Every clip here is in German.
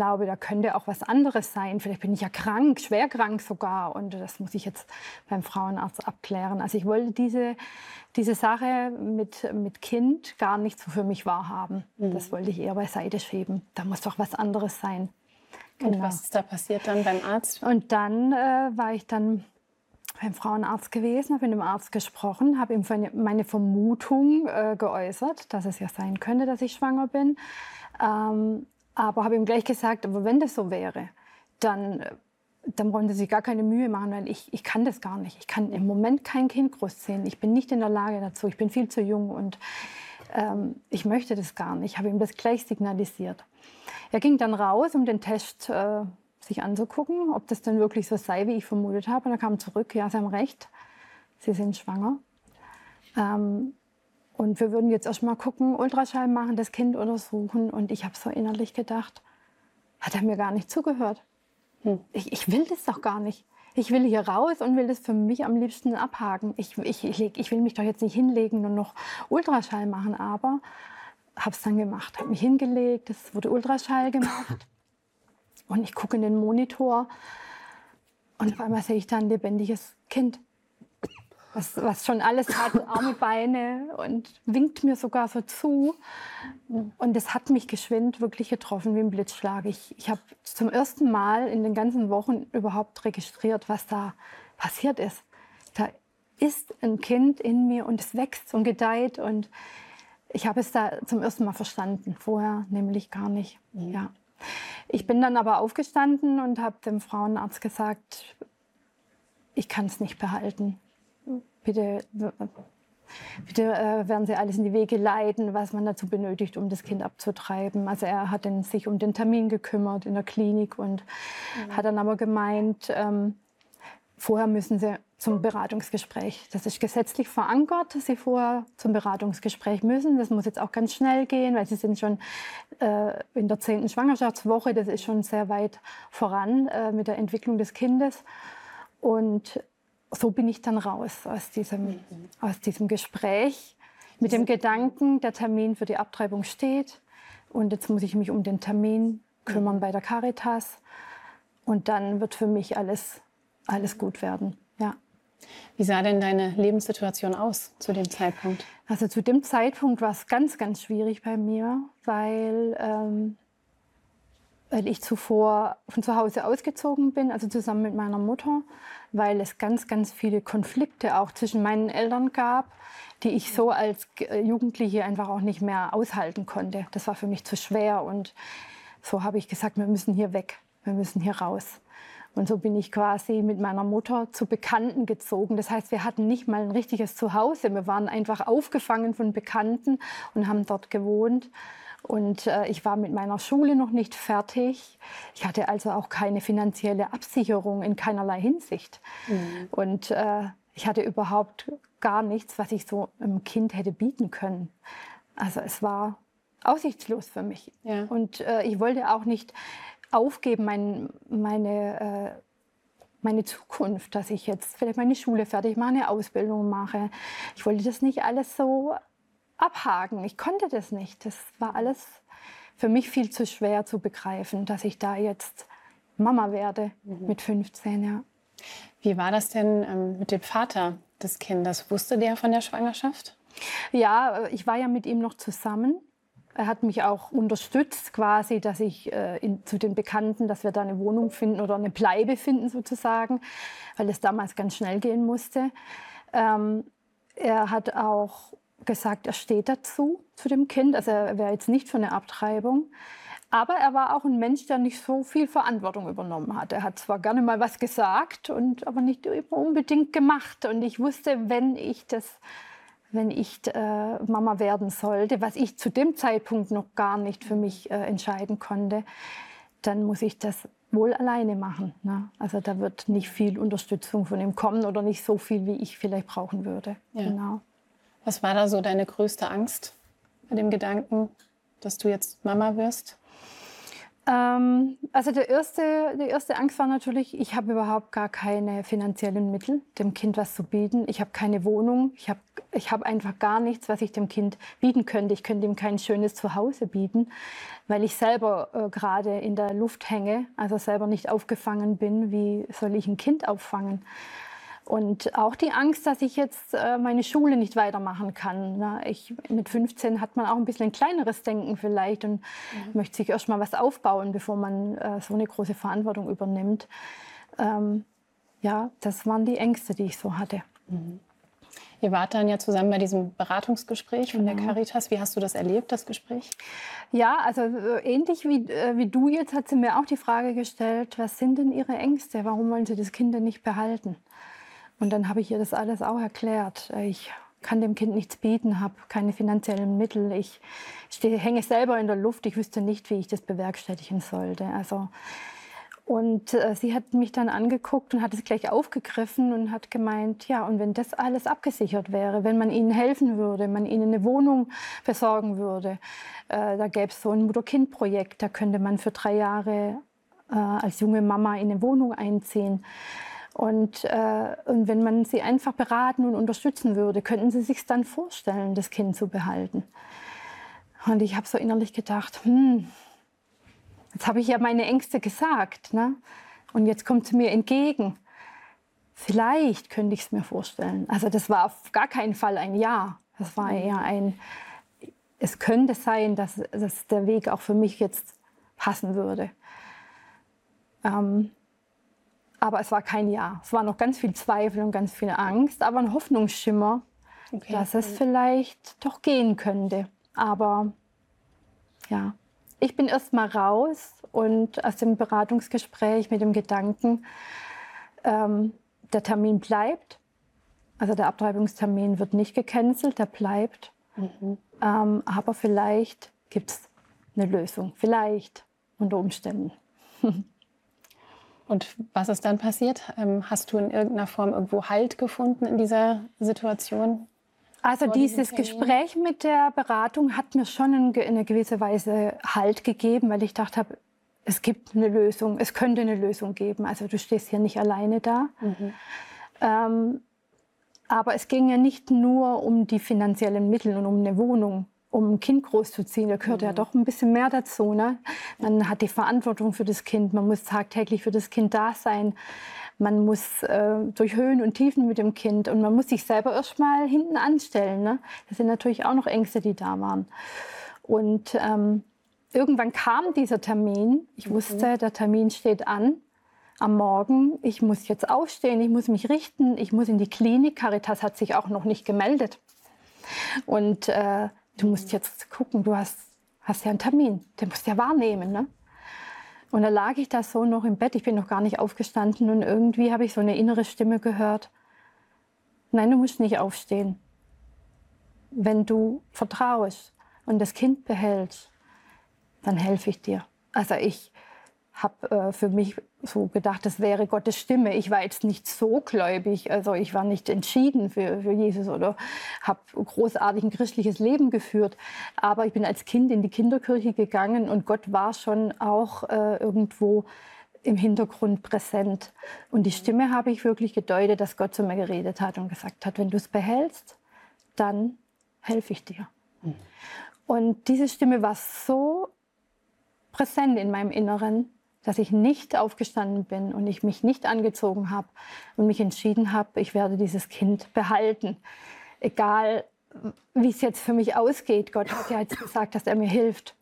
glaube, da könnte auch was anderes sein. Vielleicht bin ich ja krank, schwer krank sogar. Und das muss ich jetzt beim Frauenarzt abklären. Also ich wollte diese Sache mit Kind gar nicht so für mich wahrhaben. Das wollte ich eher beiseite schieben. Da muss doch was anderes sein. Und was ist da passiert dann beim Arzt? Und dann war ich dann beim Frauenarzt gewesen, habe mit dem Arzt gesprochen, habe ihm meine Vermutung geäußert, dass es ja sein könnte, dass ich schwanger bin. Aber habe ihm gleich gesagt, aber wenn das so wäre, dann brauchen Sie sich gar keine Mühe machen, weil ich kann das gar nicht. Ich kann im Moment kein Kind großziehen. Ich bin nicht in der Lage dazu. Ich bin viel zu jung und ich möchte das gar nicht. Ich habe ihm das gleich signalisiert. Er ging dann raus, um den Test sich anzugucken, ob das dann wirklich so sei, wie ich vermutet habe. Und er kam zurück, ja, Sie haben recht, Sie sind schwanger. Und wir würden jetzt erst mal gucken, Ultraschall machen, das Kind untersuchen. Und ich habe so innerlich gedacht, hat er mir gar nicht zugehört. Ich will das doch gar nicht. Ich will hier raus und will das für mich am liebsten abhaken. Ich will mich doch jetzt nicht hinlegen und noch Ultraschall machen, aber habe es dann gemacht. Habe mich hingelegt, es wurde Ultraschall gemacht. Und ich gucke in den Monitor und auf einmal sehe ich da ein lebendiges Kind, was schon alles hat, Arme, Beine und winkt mir sogar so zu. Und das hat mich geschwind wirklich getroffen wie ein Blitzschlag. Ich habe zum ersten Mal in den ganzen Wochen überhaupt registriert, was da passiert ist. Da ist ein Kind in mir und es wächst und gedeiht und ich habe es da zum ersten Mal verstanden, vorher nämlich gar nicht. Ja. Ich bin dann aber aufgestanden und habe dem Frauenarzt gesagt, ich kann es nicht behalten. Bitte werden Sie alles in die Wege leiten, was man dazu benötigt, um das Kind abzutreiben. Also er hat sich um den Termin gekümmert in der Klinik und hat dann aber gemeint, vorher müssen Sie zum Beratungsgespräch. Das ist gesetzlich verankert, dass Sie vorher zum Beratungsgespräch müssen. Das muss jetzt auch ganz schnell gehen, weil Sie sind schon in der 10. Schwangerschaftswoche. Das ist schon sehr weit voran mit der Entwicklung des Kindes. Und so bin ich dann raus aus diesem Gespräch mit dem Gedanken, der Termin für die Abtreibung steht. Und jetzt muss ich mich um den Termin kümmern bei der Caritas. Und dann wird für mich alles gut werden. Ja. Wie sah denn deine Lebenssituation aus zu dem Zeitpunkt? Also zu dem Zeitpunkt war es ganz, ganz schwierig bei mir, weil ich zuvor von zu Hause ausgezogen bin, also zusammen mit meiner Mutter, weil es ganz, ganz viele Konflikte auch zwischen meinen Eltern gab, die ich so als Jugendliche einfach auch nicht mehr aushalten konnte. Das war für mich zu schwer und so habe ich gesagt, wir müssen hier weg, wir müssen hier raus. Und so bin ich quasi mit meiner Mutter zu Bekannten gezogen. Das heißt, wir hatten nicht mal ein richtiges Zuhause. Wir waren einfach aufgefangen von Bekannten und haben dort gewohnt. Und ich war mit meiner Schule noch nicht fertig. Ich hatte also auch keine finanzielle Absicherung in keinerlei Hinsicht. Und ich hatte überhaupt gar nichts, was ich so einem Kind hätte bieten können. Also es war aussichtslos für mich. Ja. Und ich wollte auch nicht aufgeben, meine Zukunft, dass ich jetzt vielleicht meine Schule fertig mache, eine Ausbildung mache. Ich wollte das nicht alles so abhaken. Ich konnte das nicht. Das war alles für mich viel zu schwer zu begreifen, dass ich da jetzt Mama werde mit 15. Ja. Wie war das denn mit dem Vater des Kindes? Wusste der von der Schwangerschaft? Ja, ich war ja mit ihm noch zusammen. Er hat mich auch unterstützt, quasi, dass ich zu den Bekannten, dass wir da eine Wohnung finden oder eine Bleibe finden sozusagen, weil es damals ganz schnell gehen musste. Er hat auch gesagt, er steht dazu, zu dem Kind. Also er wäre jetzt nicht für eine Abtreibung. Aber er war auch ein Mensch, der nicht so viel Verantwortung übernommen hat. Er hat zwar gerne mal was gesagt, aber nicht unbedingt gemacht. Und ich wusste, wenn ich Mama werden sollte, was ich zu dem Zeitpunkt noch gar nicht für mich entscheiden konnte, dann muss ich das wohl alleine machen. Ne? Also da wird nicht viel Unterstützung von ihm kommen oder nicht so viel, wie ich vielleicht brauchen würde. Ja. Genau. Was war da so deine größte Angst bei dem Gedanken, dass du jetzt Mama wirst? Also die erste Angst war natürlich, ich habe überhaupt gar keine finanziellen Mittel, dem Kind was zu bieten. Ich habe keine Wohnung, ich habe ich habe einfach gar nichts, was ich dem Kind bieten könnte. Ich könnte ihm kein schönes Zuhause bieten, weil ich selber gerade in der Luft hänge, also selber nicht aufgefangen bin. Wie soll ich ein Kind auffangen? Und auch die Angst, dass ich jetzt meine Schule nicht weitermachen kann. Ne? Mit 15 hat man auch ein bisschen ein kleineres Denken vielleicht und möchte sich erst mal was aufbauen, bevor man so eine große Verantwortung übernimmt. Ja, das waren die Ängste, die ich so hatte. Ihr wart dann ja zusammen bei diesem Beratungsgespräch von der Caritas. Wie hast du das erlebt, das Gespräch? Ja, also ähnlich wie du jetzt hat sie mir auch die Frage gestellt, was sind denn Ihre Ängste? Warum wollen Sie das Kind denn nicht behalten? Und dann habe ich ihr das alles auch erklärt. Ich kann dem Kind nichts bieten, habe keine finanziellen Mittel. Ich hänge selber in der Luft. Ich wüsste nicht, wie ich das bewerkstelligen sollte. Und sie hat mich dann angeguckt und hat es gleich aufgegriffen und hat gemeint, ja, und wenn das alles abgesichert wäre, wenn man ihnen helfen würde, man ihnen eine Wohnung besorgen würde, da gäbe es so ein Mutter-Kind-Projekt, da könnte man für 3 Jahre als junge Mama in eine Wohnung einziehen. Und wenn man sie einfach beraten und unterstützen würde, könnten sie sich dann vorstellen, das Kind zu behalten. Und ich habe so innerlich gedacht, jetzt habe ich ja meine Ängste gesagt, ne? Und jetzt kommt sie mir entgegen. Vielleicht könnte ich es mir vorstellen. Also das war auf gar keinen Fall ein Ja. Das war eher es könnte sein, dass der Weg auch für mich jetzt passen würde. Aber es war kein Ja. Es war noch ganz viel Zweifel und ganz viel Angst, aber ein Hoffnungsschimmer, dass es vielleicht doch gehen könnte. Aber ja, ich bin erst mal raus und aus dem Beratungsgespräch mit dem Gedanken, der Termin bleibt. Also der Abtreibungstermin wird nicht gecancelt, der bleibt. Aber vielleicht gibt es eine Lösung. Vielleicht unter Umständen. Und was ist dann passiert? Hast du in irgendeiner Form irgendwo Halt gefunden in dieser Situation? Also dieses Gespräch mit der Beratung hat mir schon in eine gewisse Weise Halt gegeben, weil ich dachte, es gibt eine Lösung, es könnte eine Lösung geben. Also du stehst hier nicht alleine da. Aber es ging ja nicht nur um die finanziellen Mittel und um eine Wohnung, um ein Kind großzuziehen. Da gehört ja doch ein bisschen mehr dazu. Ne? Man hat die Verantwortung für das Kind, man muss tagtäglich für das Kind da sein. Man muss durch Höhen und Tiefen mit dem Kind und man muss sich selber erst mal hinten anstellen. Ne? Das sind natürlich auch noch Ängste, die da waren. Und irgendwann kam dieser Termin. Ich wusste, der Termin steht an am Morgen. Ich muss jetzt aufstehen, ich muss mich richten, ich muss in die Klinik. Caritas hat sich auch noch nicht gemeldet. Und du musst jetzt gucken, du hast ja einen Termin, den musst du ja wahrnehmen. Ne? Und da lag ich da so noch im Bett, ich bin noch gar nicht aufgestanden und irgendwie habe ich so eine innere Stimme gehört. Nein, du musst nicht aufstehen. Wenn du vertraust und das Kind behältst, dann helfe ich dir. Also ich habe für mich so gedacht, das wäre Gottes Stimme. Ich war jetzt nicht so gläubig, also ich war nicht entschieden für Jesus oder habe großartig ein christliches Leben geführt. Aber ich bin als Kind in die Kinderkirche gegangen und Gott war schon auch irgendwo im Hintergrund präsent. Und die Stimme habe ich wirklich gedeutet, dass Gott zu mir geredet hat und gesagt hat, wenn du es behältst, dann helfe ich dir. Und diese Stimme war so präsent in meinem Inneren, dass ich nicht aufgestanden bin und ich mich nicht angezogen habe und mich entschieden habe, ich werde dieses Kind behalten. Egal, wie es jetzt für mich ausgeht. Gott hat ja jetzt gesagt, dass er mir hilft.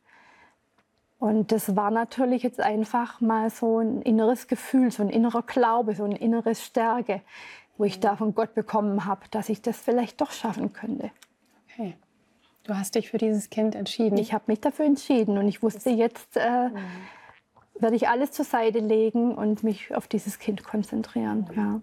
Und das war natürlich jetzt einfach mal so ein inneres Gefühl, so ein innerer Glaube, so eine innere Stärke, wo ich da von Gott bekommen habe, dass ich das vielleicht doch schaffen könnte. Okay. Du hast dich für dieses Kind entschieden. Ich habe mich dafür entschieden und ich wusste, jetzt werde ich alles zur Seite legen und mich auf dieses Kind konzentrieren. Ja.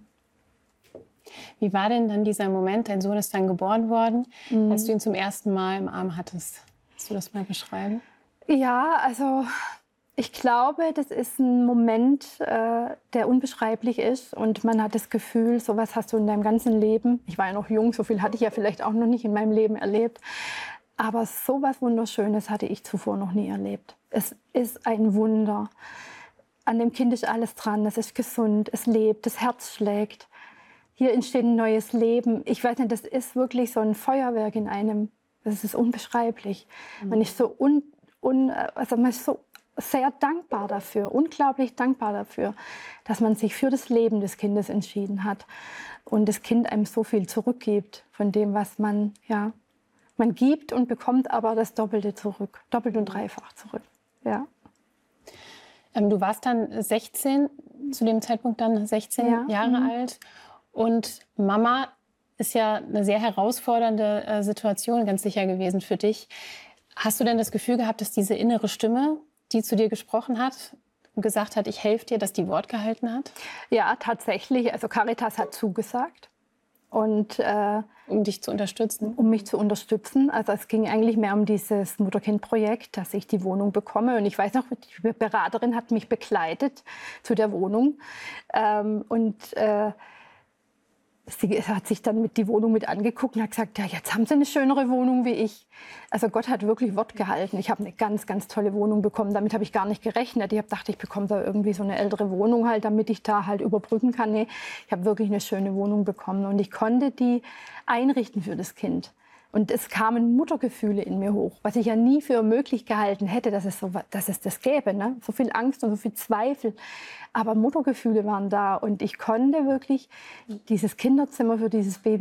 Wie war denn dann dieser Moment? Dein Sohn ist dann geboren worden, als du ihn zum ersten Mal im Arm hattest. Kannst du das mal beschreiben? Ja, also ich glaube, das ist ein Moment, der unbeschreiblich ist. Und man hat das Gefühl, sowas hast du in deinem ganzen Leben. Ich war ja noch jung, so viel hatte ich ja vielleicht auch noch nicht in meinem Leben erlebt. Aber sowas Wunderschönes hatte ich zuvor noch nie erlebt. Es ist ein Wunder. An dem Kind ist alles dran. Es ist gesund, es lebt, das Herz schlägt. hier entsteht ein neues Leben. Ich weiß nicht, das ist wirklich so ein Feuerwerk in einem. Das ist unbeschreiblich. Man ist so, also man ist so sehr dankbar dafür, unglaublich dankbar dafür, dass man sich für das Leben des Kindes entschieden hat und das Kind einem so viel zurückgibt von dem, was man, ja, man gibt und bekommt aber das Doppelte zurück, doppelt und dreifach zurück, ja. Du warst dann 16, zu dem Zeitpunkt dann 16 Jahre alt. Und Mama ist ja eine sehr herausfordernde Situation ganz sicher gewesen für dich. Hast du denn das Gefühl gehabt, dass diese innere Stimme, die zu dir gesprochen hat und gesagt hat, ich helfe dir, dass die Wort gehalten hat? Ja, tatsächlich. Also Caritas hat zugesagt. Und, um dich zu unterstützen? Um mich zu unterstützen. Also es ging eigentlich mehr um dieses Mutter-Kind-Projekt, dass ich die Wohnung bekomme. Und ich weiß noch, die Beraterin hat mich begleitet zu der Wohnung. Sie hat sich dann die Wohnung mit angeguckt und hat gesagt, ja, jetzt haben Sie eine schönere Wohnung wie ich. Also Gott hat wirklich Wort gehalten. Ich habe eine ganz, ganz tolle Wohnung bekommen. Damit habe ich gar nicht gerechnet. Ich habe gedacht, ich bekomme da irgendwie so eine ältere Wohnung halt, damit ich da halt überbrücken kann. Nee, ich habe wirklich eine schöne Wohnung bekommen und ich konnte die einrichten für das Kind. Und es kamen Muttergefühle in mir hoch, was ich ja nie für möglich gehalten hätte, dass es das gäbe. Ne? So viel Angst und so viel Zweifel. Aber Muttergefühle waren da und ich konnte wirklich dieses Kinderzimmer für dieses Baby